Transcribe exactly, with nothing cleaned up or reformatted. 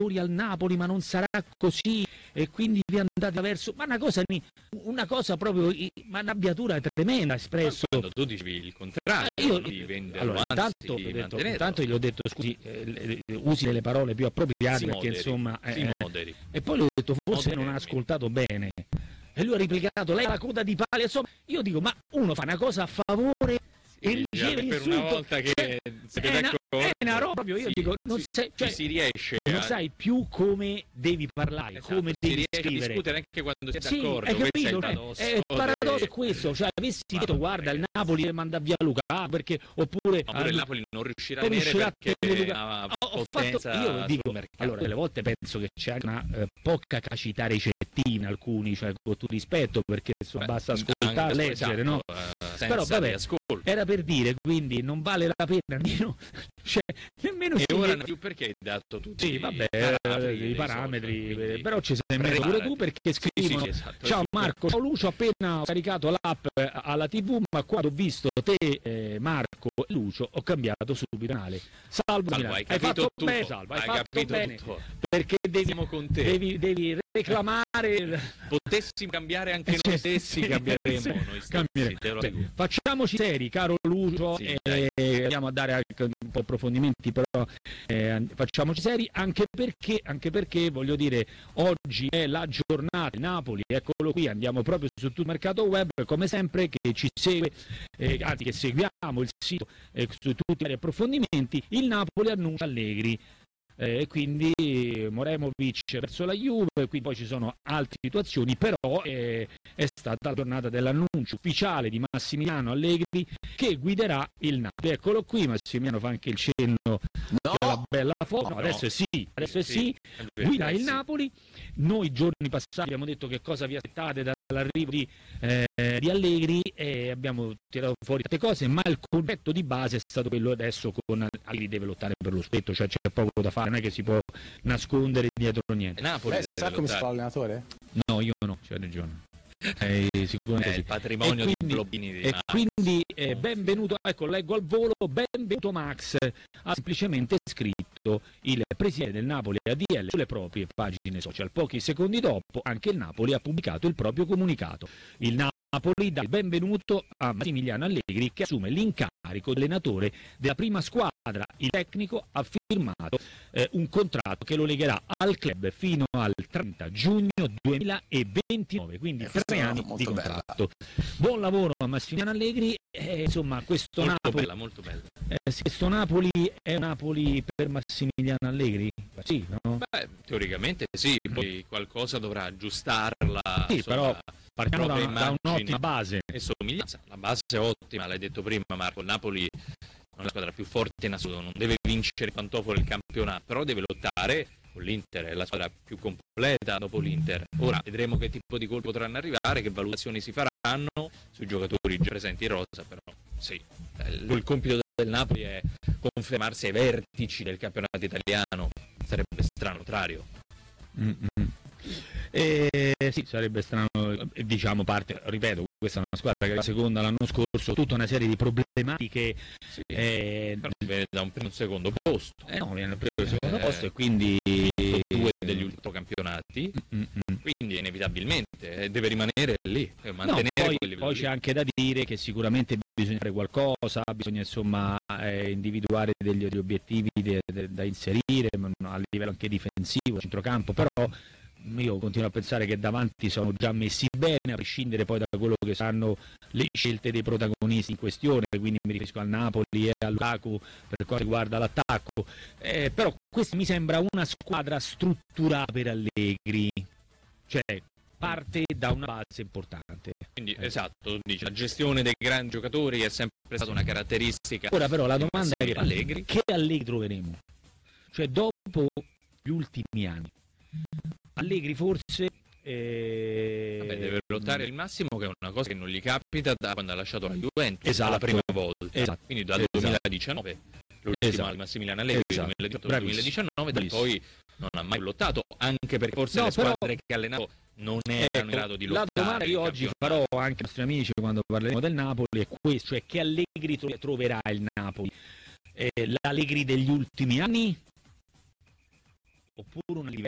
giocatori al Napoli, ma non sarà così e quindi vi andate verso, ma una cosa, una cosa proprio, ma un'abbiatura tremenda espresso. Quando tu dicevi il contrario, eh, io, di venderlo, allora, anzi, intanto, di detto, mantenerlo. intanto gli ho detto scusi, eh, usi delle parole più appropriate si perché moderi, insomma si eh, moderi. e poi gli ho detto forse Moderi. non ha ascoltato bene e lui ha replicato lei ha la coda di paglia, insomma io dico ma uno fa una cosa a favore e riceve per l'insulto, una volta che cioè, siete è, una, d'accordo, è una roba proprio, io sì, dico non, sì, sai, cioè, ci si riesce non a... sai più come devi parlare, esatto, come si devi riesce scrivere, a discutere anche quando siete sì, d'accordo. hai capito, questo è il cioè, paradosso, eh, il paradosso de... è questo, cioè avessi Mamma detto guarda mia. il Napoli deve mandare via Luca perché oppure Oppure il ah, Napoli non riuscirà a non tenere riuscirà a perché tenere Luca. ha Ho- ho potenza fatto, io sul dico, mercato. allora delle volte penso che c'è anche una eh, poca capacità recettiva in alcuni, cioè con tutto rispetto perché insomma, Beh, basta anche- ascoltare, leggere, esatto, no? eh, Però senza vabbè, ascolto. era per dire, quindi non vale la pena nemmeno, cioè, nemmeno E se ora ne- non più perché hai dato tutti sì, vabbè, i parametri, eh, i dei parametri, social, eh, quindi però ci sei messo pure tu preparati. perché Sì, sì, scrivono sì, esatto, ciao sì. Marco, ciao Lucio, ho appena caricato l'app eh, alla tivù ma quando ho visto te eh, Marco e Lucio ho cambiato subito canale. Salvo, Salvo, Milano. hai hai capito fatto tutto, bene, Salvo, hai, hai fatto capito bene tutto. perché devi, Siamo con te. devi, devi reclamare. Potessimo cambiare anche Sì, noi stessi, sì, cambieremo sì, noi stessi, cambieremo. te lo Beh, dico. facciamoci seri, caro Lucio, Sì, e dai. andiamo a dare anche un po' approfondimenti, però eh, facciamoci seri anche perché, anche perché voglio dire, oggi è la giornata, Napoli, eccolo qui, andiamo proprio su tutto il mercato web, come sempre che ci segue, eh, anzi che seguiamo il sito eh, su tutti gli approfondimenti, il Napoli annuncia Allegri. E eh, quindi Moremovic verso la Juve, qui poi ci sono altre situazioni, però eh, è stata la giornata dell'annuncio ufficiale di Massimiliano Allegri che guiderà il Napoli. Eccolo qui, Massimiliano fa anche il cenno No, della bella foto, no, adesso è sì, adesso è sì, è vero, guida eh, il sì. Napoli. Noi giorni passati abbiamo detto che cosa vi aspettate dall'arrivo di, eh, di Allegri e abbiamo tirato fuori tante cose, ma il concetto di base è stato quello adesso con Allegri deve lottare per lo scudetto, cioè c'è poco da fare, non è che si può nascondere dietro niente. Napoli Lei sa deve come si fa lottare. l'allenatore? No, io no, c'è ragione. Eh, sicuramente È sì. il patrimonio E di quindi- Globini di E Napoli. quindi eh, benvenuto, ecco, leggo al volo, benvenuto Max, ha semplicemente scritto il presidente del Napoli A D L sulle proprie pagine social. Pochi secondi dopo anche il Napoli ha pubblicato il proprio comunicato. Il Napoli dà il benvenuto a Massimiliano Allegri che assume l'incarico di allenatore della prima squadra. Il tecnico ha firmato eh, un contratto che lo legherà al club fino al trenta giugno duemilaventinove, quindi Eh, questa tre è anni molto di bella. contratto. Buon lavoro a Massimiliano Allegri e insomma questo Molto Napoli, bella, molto bella. eh, sì, questo Napoli è un Napoli per Massimiliano Allegri? Sì, no? Beh, teoricamente sì, poi qualcosa dovrà aggiustarla. Sì, insomma, però partiamo da, propria una- da immagine un'ottima base. e somiglianza. La base è ottima, l'hai detto prima Marco, il Napoli non è la squadra più forte in assoluto, non deve vincere il pantofolo del campionato, però deve lottare con l'Inter, è la squadra più completa dopo l'Inter. Ora vedremo che tipo di gol potranno arrivare, che valutazioni si faranno sui giocatori già presenti in rosa, però sì, eh, il compito del Napoli è confermarsi ai vertici del campionato italiano, sarebbe strano contrario. Mm-mm. Eh, sì, sarebbe strano, eh, diciamo parte, ripeto, questa è una squadra che è la seconda l'anno scorso, tutta una serie di problematiche, Sì, eh, però viene da un primo e un secondo posto, eh no, viene preso il secondo Eh, posto e quindi due degli ultimi campionati, Mm-mm. quindi inevitabilmente eh, deve rimanere lì, eh, No, mantenere poi, quel livello poi lì. c'è anche da dire che sicuramente bisogna fare qualcosa, bisogna insomma eh, individuare degli, degli obiettivi de- de- da inserire ma a livello anche difensivo, centrocampo, però io continuo a pensare che davanti sono già messi bene, a prescindere poi da quello che saranno le scelte dei protagonisti in questione, quindi mi riferisco al Napoli e al Lukaku per quanto riguarda l'attacco, eh, però questa mi sembra una squadra strutturata per Allegri, cioè parte da una base importante. Quindi Eh. esatto, tu dici, la gestione dei grandi giocatori è sempre stata una caratteristica. Ora però la di domanda è Massimiliano Allegri. che Allegri troveremo? Cioè dopo gli ultimi anni Allegri forse eh... Vabbè, deve lottare il massimo, che è una cosa che non gli capita da quando ha lasciato la Juventus, Esatto. la prima volta, Esatto. quindi dal Esatto. duemiladiciannove, l'ultima Esatto. di Massimiliano Allegri, Esatto. duemiladiciotto Bravissimo. duemiladiciannove, da Bravissimo. poi non ha mai lottato, anche perché forse No, le però- squadre che ha allenato non erano Ecco, in grado di la lottare. domanda che io in oggi campionato. farò anche ai nostri amici quando parleremo del Napoli è questo, cioè che Allegri tro- troverà il Napoli? Eh, L'Allegri degli ultimi anni oppure una livello